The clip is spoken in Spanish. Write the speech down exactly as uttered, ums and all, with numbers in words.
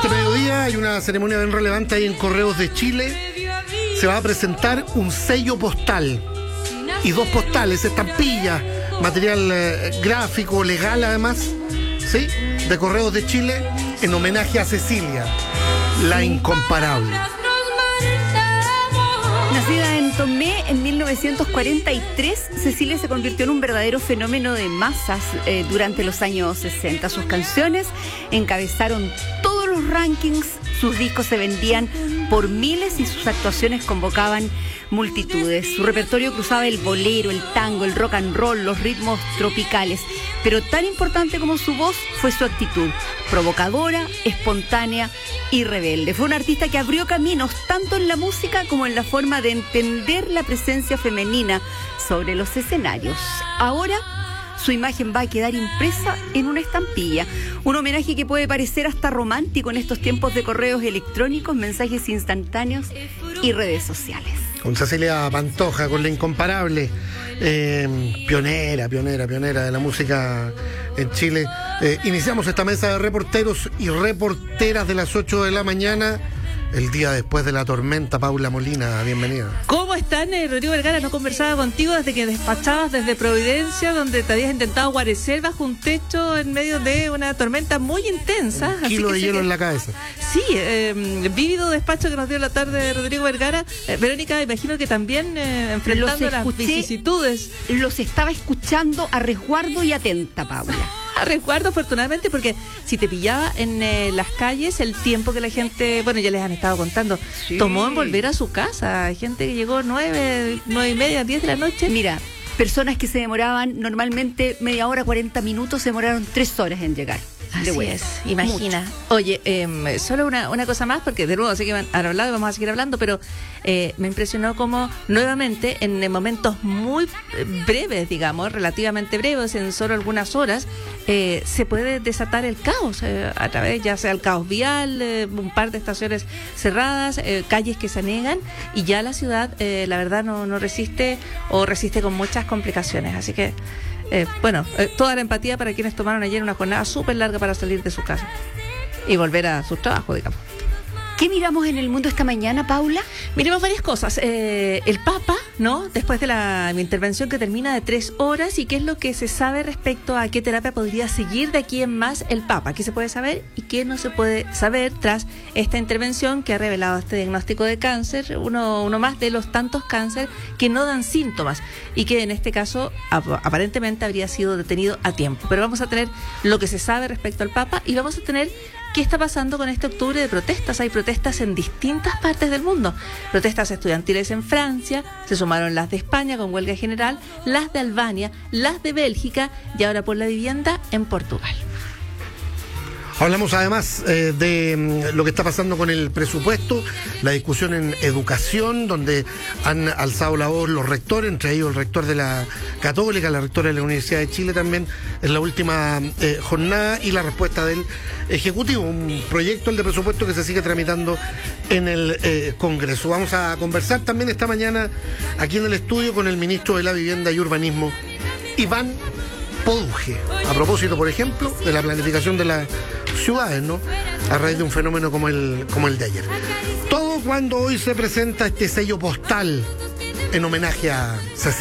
Este mediodía hay una ceremonia bien relevante ahí en Correos de Chile. Se va a presentar un sello postal y dos postales, estampillas, material eh, gráfico, legal además, ¿sí? De Correos de Chile en homenaje a Cecilia, la incomparable. Nacida en Tomé en mil novecientos cuarenta y tres, Cecilia se convirtió en un verdadero fenómeno de masas eh, durante los años sesenta. Sus canciones encabezaron todos los rankings, sus discos se vendían por miles y sus actuaciones convocaban multitudes. Su repertorio cruzaba el bolero, el tango, el rock and roll, los ritmos tropicales. Pero tan importante como su voz fue su actitud, provocadora, espontánea y rebelde. Fue una artista que abrió caminos tanto en la música como en la forma de entender la presencia femenina sobre los escenarios. Ahora su imagen va a quedar impresa en una estampilla. Un homenaje que puede parecer hasta romántico en estos tiempos de correos electrónicos, mensajes instantáneos y redes sociales. Con Cecilia Pantoja, con la incomparable, eh, pionera, pionera, pionera de la música en Chile. Eh, iniciamos esta mesa de reporteros y reporteras de las ocho de la mañana. El día después de la tormenta. Paula Molina, bienvenida. ¿Cómo están, eh, Rodrigo Vergara? No conversaba contigo desde que despachabas desde Providencia, donde te habías intentado guarecer bajo un techo en medio de una tormenta muy intensa. Un kilo de hielo que... en la cabeza. Sí, eh, vívido despacho que nos dio la tarde Rodrigo Vergara. Eh, Verónica, imagino que también eh, enfrentando los escuché, las vicisitudes. Los estaba escuchando a resguardo y atenta, Paula. A resguardo, afortunadamente, porque si te pillaba en eh, las calles, el tiempo que la gente, bueno, ya les han estado contando, sí, tomó en volver a su casa. Hay gente que llegó nueve, nueve y media, diez de la noche. Mira, personas que se demoraban normalmente media hora, cuarenta minutos, se demoraron tres horas en llegar. Así es, imagina. Mucho. Oye, eh, solo una, una cosa más, porque de nuevo sé que han hablado y vamos a seguir hablando, pero eh, me impresionó como nuevamente en momentos muy breves, digamos, relativamente breves, en solo algunas horas, eh, se puede desatar el caos, eh, a través ya sea el caos vial, eh, un par de estaciones cerradas, eh, calles que se anegan, y ya la ciudad, eh, la verdad, no, no resiste o resiste con muchas complicaciones. Así que Eh, bueno, eh, toda la empatía para quienes tomaron ayer una jornada súper larga para salir de su casa y volver a su trabajo, digamos. ¿Qué miramos en el mundo esta mañana, Paula? Miremos varias cosas. Eh, el Papa, ¿no? Después de la intervención que termina de tres horas, y qué es lo que se sabe respecto a qué terapia podría seguir de aquí en más el Papa. ¿Qué se puede saber y qué no se puede saber tras esta intervención que ha revelado este diagnóstico de cáncer? Uno, uno más de los tantos cáncer que no dan síntomas y que en este caso ap- aparentemente habría sido detenido a tiempo. Pero vamos a tener lo que se sabe respecto al Papa y vamos a tener qué está pasando con este octubre de protestas. Hay protestas en distintas partes del mundo. Protestas estudiantiles en Francia, se sumaron las de España con huelga general, las de Albania, las de Bélgica y ahora por la vivienda en Portugal. Hablamos además eh, de mm, lo que está pasando con el presupuesto, la discusión en educación, donde han alzado la voz los rectores, entre ellos el rector de la Católica, la rectora de la Universidad de Chile también, en la última eh, jornada, y la respuesta del Ejecutivo, un proyecto, el de presupuesto, que se sigue tramitando en el eh, Congreso. Vamos a conversar también esta mañana aquí en el estudio con el ministro de la Vivienda y Urbanismo, Iván Poduje, a propósito, por ejemplo, de la planificación de las ciudades, ¿no? A raíz de un fenómeno como el, como el de ayer. Todo cuando hoy se presenta este sello postal en homenaje a Cecilia.